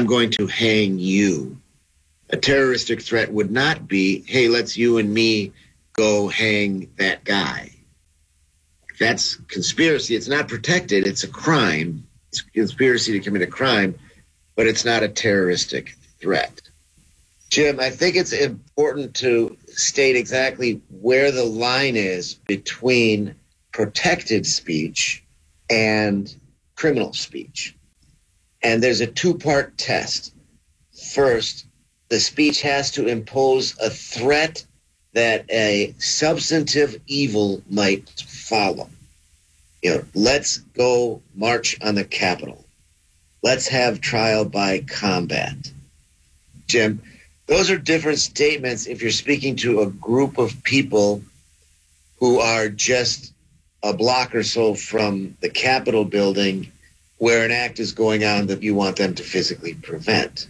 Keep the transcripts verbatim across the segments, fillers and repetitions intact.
I'm going to hang you. A terroristic threat would not be, hey, let's you and me go hang that guy. That's conspiracy. It's not protected. It's a crime. It's a conspiracy to commit a crime, but it's not a terroristic threat. Jim, I think it's important to state exactly where the line is between protected speech and criminal speech. And there's a two-part test. First, the speech has to impose a threat that a substantive evil might follow. You know, let's go march on the Capitol. Let's have trial by combat. Jim, those are different statements if you're speaking to a group of people who are just a block or so from the Capitol building where an act is going on that you want them to physically prevent.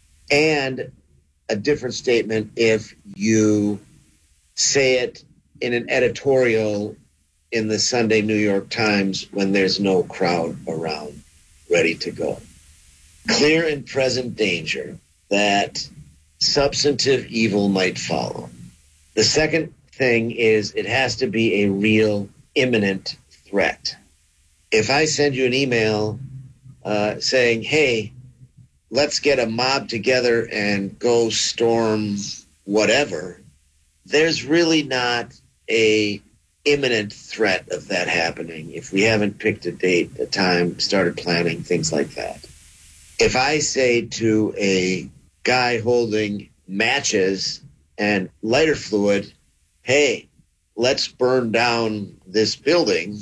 And a different statement if you say it in an editorial in the Sunday New York Times when there's no crowd around ready to go. Clear and present danger that substantive evil might follow. The second thing is it has to be a real imminent threat. If I send you an email uh, saying, hey, let's get a mob together and go storm whatever, there's really not a imminent threat of that happening if we haven't picked a date, a time, started planning, things like that. If I say to a guy holding matches and lighter fluid, hey, let's burn down this building,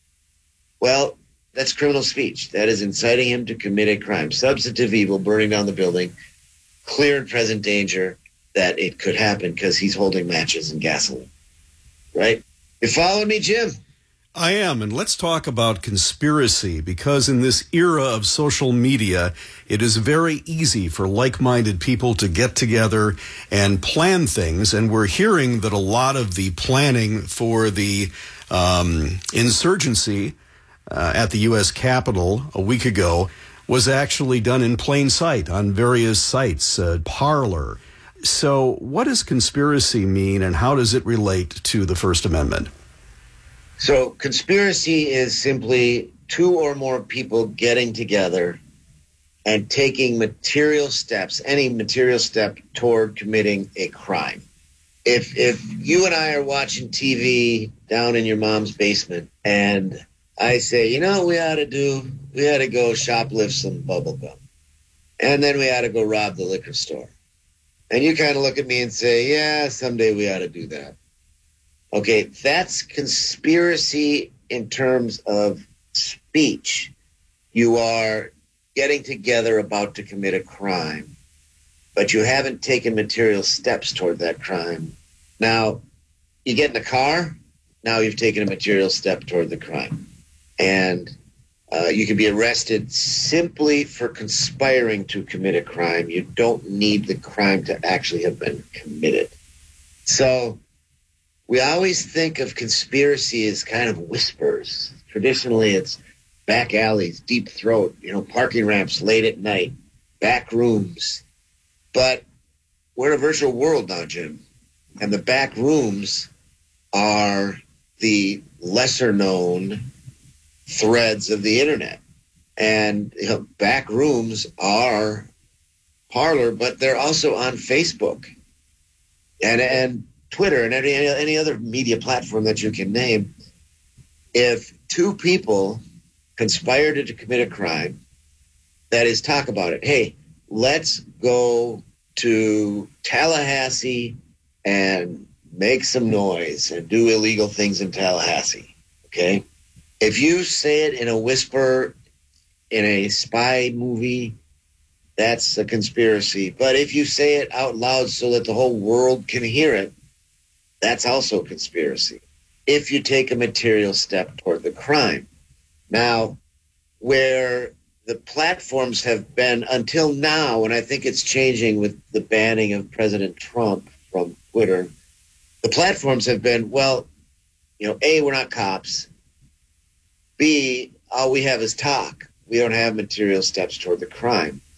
well, that's criminal speech. That is inciting him to commit a crime. Substantive evil, burning down the building, clear and present danger that it could happen because he's holding matches and gasoline. Right? You following me, Jim? I am, and let's talk about conspiracy, because in this era of social media, it is very easy for like-minded people to get together and plan things, and we're hearing that a lot of the planning for the um, insurgency uh, at the U S Capitol a week ago was actually done in plain sight on various sites, uh, Parler. So what does conspiracy mean, and how does it relate to the First Amendment? So conspiracy is simply two or more people getting together and taking material steps, any material step toward committing a crime. If if you and I are watching T V down in your mom's basement and I say, you know what we ought to do? We ought to go shoplift some bubble gum. And then we ought to go rob the liquor store. And you kind of look at me and say, yeah, someday we ought to do that. Okay, that's conspiracy in terms of speech. You are getting together about to commit a crime, but you haven't taken material steps toward that crime. Now, you get in the car, now you've taken a material step toward the crime. And uh, you can be arrested simply for conspiring to commit a crime. You don't need the crime to actually have been committed. So we always think of conspiracy as kind of whispers. Traditionally, it's back alleys, deep throat, you know, parking ramps late at night, back rooms. But we're in a virtual world now, Jim. And the back rooms are the lesser known threads of the internet. And you know, back rooms are Parler, but they're also on Facebook and and Twitter and any any other media platform that you can name. If two people conspire to commit a crime, that is, talk about it. Hey, let's go to Tallahassee and make some noise and do illegal things in Tallahassee. Okay? If you say it in a whisper in a spy movie, that's a conspiracy. But if you say it out loud so that the whole world can hear it, that's also conspiracy. If you take a material step toward the crime. Now, where the platforms have been until now, and I think it's changing with the banning of President Trump from Twitter, the platforms have been, well, you know, A, we're not cops. B, all we have is talk. We don't have material steps toward the crime.